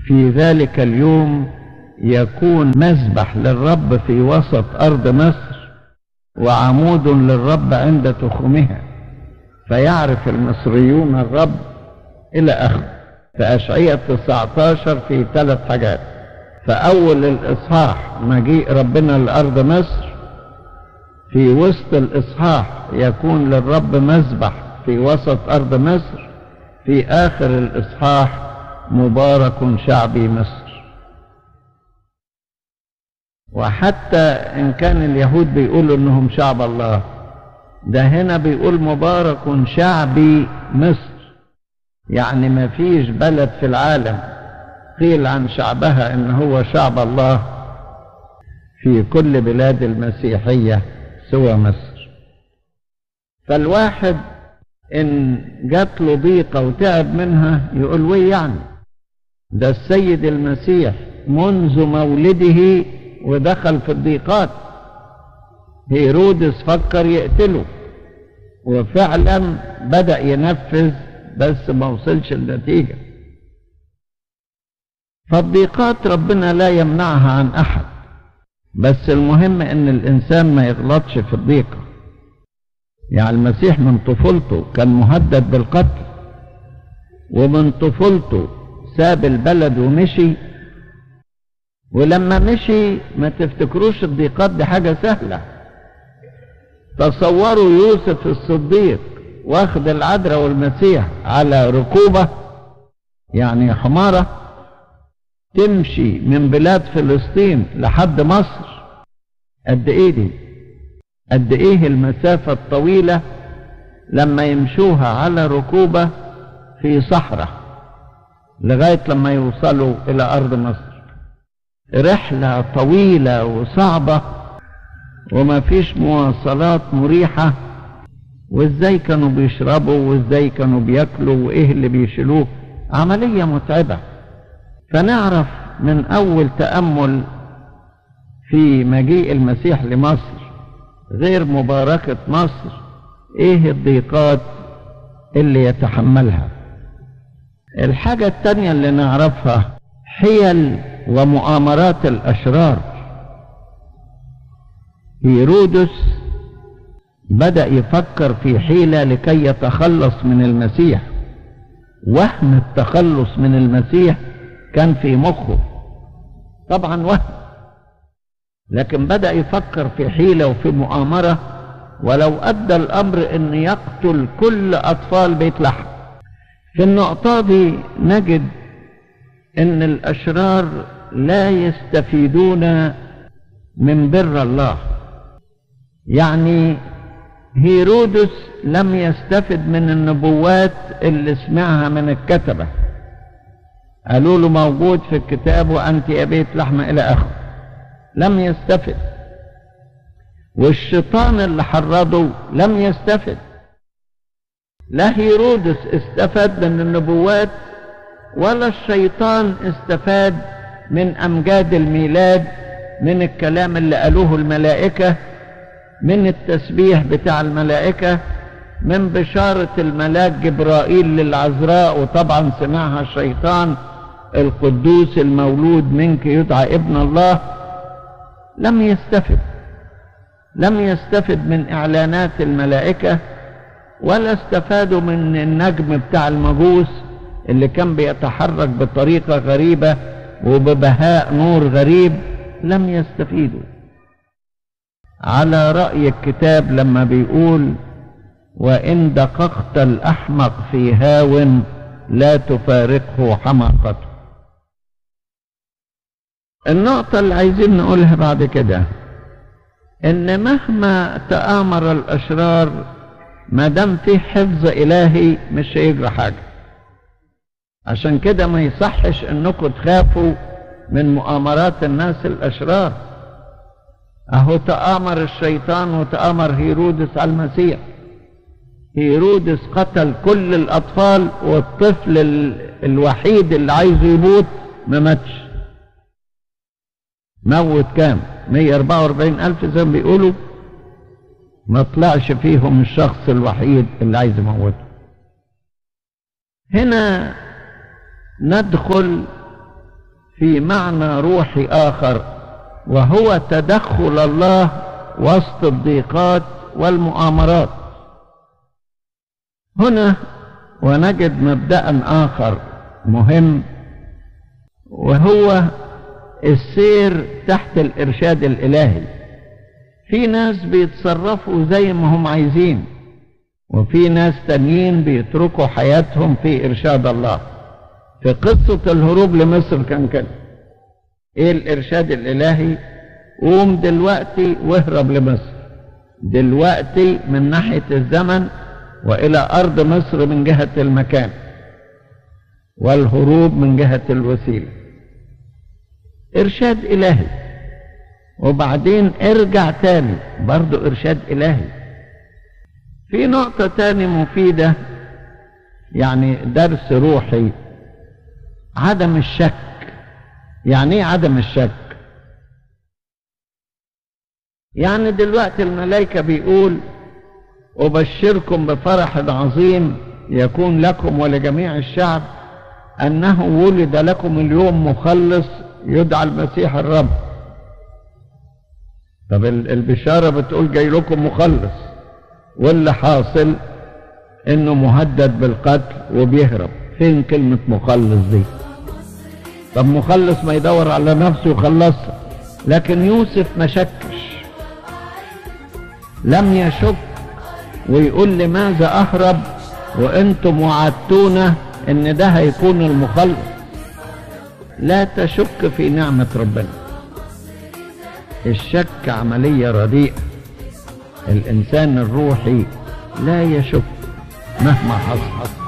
في ذلك اليوم يكون مذبح للرب في وسط أرض مصر وعمود للرب عند تخومها، فيعرف المصريون الرب إلى آخره. في أشعياء 19 في 3 حاجات. فأول الإصحاح مجيء ربنا لأرض مصر، في وسط الإصحاح يكون للرب مذبح في وسط أرض مصر، في آخر الإصحاح مبارك شعبي مصر. وحتى إن كان اليهود بيقولوا إنهم شعب الله، ده هنا بيقول مبارك شعبي مصر، يعني ما فيش بلد في العالم قيل عن شعبها إن هو شعب الله في كل بلاد المسيحية سوى مصر. فالواحد إن جات له ضيقة وتعب منها يقول وي يعني ده السيد المسيح منذ مولده ودخل في الضيقات. هيرودس فكر يقتله وفعلا بدأ ينفذ بس ما وصلش النتيجة. فالضيقات ربنا لا يمنعها عن أحد، بس المهم ان الانسان ما يغلطش في الضيقة. يعني المسيح من طفولته كان مهدد بالقتل، ومن طفولته ساب البلد ومشي، ولما مشي ما تفتكروش الضيقات دي حاجة سهلة. تصوروا يوسف الصديق واخد العذراء والمسيح على ركوبة، يعني حمارة، تمشي من بلاد فلسطين لحد مصر. قد ايه دي؟ قد ايه المسافة الطويلة لما يمشوها على ركوبة في صحراء لغاية لما يوصلوا الى ارض مصر. رحلة طويلة وصعبة وما فيش مواصلات مريحة. وازاي كانوا بيشربوا وازاي كانوا بياكلوا وايه اللي بيشيلوه، عملية متعبة. فنعرف من أول تأمل في مجيء المسيح لمصر غير مباركة مصر إيه الضيقات اللي يتحملها. الحاجة التانية اللي نعرفها حيل ومؤامرات الأشرار. هيرودس بدأ يفكر في حيلة لكي يتخلص من المسيح. وهم التخلص من المسيح كان في مخه طبعا وهم، لكن بدأ يفكر في حيلة وفي مؤامرة، ولو أدى الأمر أن يقتل كل أطفال بيت لحم. في النقطة دي نجد أن الأشرار لا يستفيدون من بر الله. يعني هيرودس لم يستفد من النبوات اللي سمعها من الكتبة، قالوا له موجود في الكتاب وأنت يا بيت لحم إلى آخره، لم يستفد. والشيطان اللي حرضه لم يستفد. لا هيرودس استفاد من النبوات ولا الشيطان استفاد من أمجاد الميلاد، من الكلام اللي قالوه الملائكة، من التسبيح بتاع الملائكة، من بشارة الملاك جبرائيل للعذراء، وطبعا سمعها الشيطان، القدوس المولود منك يدعى ابن الله. لم يستفد من إعلانات الملائكة، ولا استفادوا من النجم بتاع المجوس اللي كان بيتحرك بطريقة غريبة وببهاء نور غريب. لم يستفيدوا. على رأي الكتاب لما بيقول وإن دققت الأحمق في هاو لا تفارقه حماقته. النقطة اللي عايزين نقولها بعد كده إن مهما تآمر الأشرار ما دام في حفظ إلهي مش هيجرى حاجة. عشان كده ما يصحش إنكم تخافوا من مؤامرات الناس الأشرار. أهو تآمر الشيطان وتآمر هيرودس على المسيح. هيرودس قتل كل الأطفال، والطفل الوحيد اللي عايز يموت ما ماتش. موت كام؟ 144,000 زي ما بيقولوا، ما طلعش فيهم الشخص الوحيد اللي عايز يموته. هنا ندخل في معنى روحي آخر، وهو تدخل الله وسط الضيقات والمؤامرات. هنا ونجد مبدأ آخر مهم، وهو السير تحت الإرشاد الإلهي. في ناس بيتصرفوا زي ما هم عايزين، وفي ناس تانيين بيتركوا حياتهم في إرشاد الله. في قصة الهروب لمصر كان كده، ايه الإرشاد الإلهي؟ قوم دلوقتي واهرب لمصر، دلوقتي من ناحية الزمن وإلى أرض مصر من جهة المكان، والهروب من جهة الوسيلة. إرشاد إلهي. وبعدين ارجع تاني، برضو إرشاد إلهي. في نقطة تاني مفيدة، يعني درس روحي، عدم الشك. يعني ايه عدم الشك؟ يعني دلوقتي الملائكة بيقول أبشركم بفرح عظيم يكون لكم ولجميع الشعب، أنه ولد لكم اليوم مخلص يدعى المسيح الرب. طب البشارة بتقول جاي لكم مخلص، واللي حاصل انه مهدد بالقتل وبيهرب. فين كلمة مخلص دي؟ طب مخلص ما يدور على نفسه يخلصها. لكن يوسف ما شكش، لم يشك، ويقول لماذا أهرب وأنتم وعدتونا إن ده هيكون المخلص. لا تشك في نعمة ربنا. الشك عملية رديئة. الإنسان الروحي لا يشك مهما حصل.